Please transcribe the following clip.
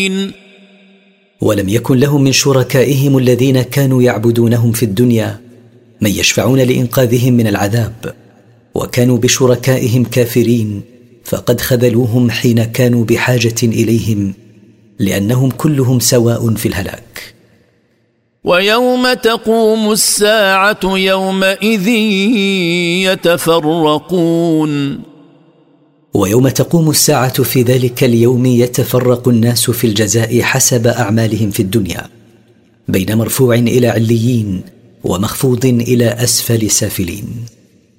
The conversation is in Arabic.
ولم يكن لهم من شركائهم الذين كانوا يعبدونهم في الدنيا من يشفعون لإنقاذهم من العذاب، وكانوا بشركائهم كافرين، فقد خذلوهم حين كانوا بحاجة إليهم، لأنهم كلهم سواء في الهلاك. ويوم تقوم الساعة يومئذ يتفرقون. ويوم تقوم الساعة في ذلك اليوم يتفرق الناس في الجزاء حسب أعمالهم في الدنيا، بين مرفوع إلى عليين ومخفوض إلى أسفل سافلين.